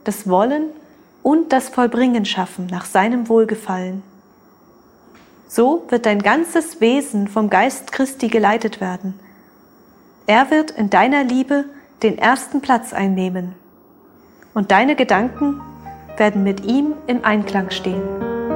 das Wollen und das Vollbringen schaffen nach seinem Wohlgefallen. So wird dein ganzes Wesen vom Geist Christi geleitet werden. Er wird in deiner Liebe den ersten Platz einnehmen und deine Gedanken werden mit ihm im Einklang stehen.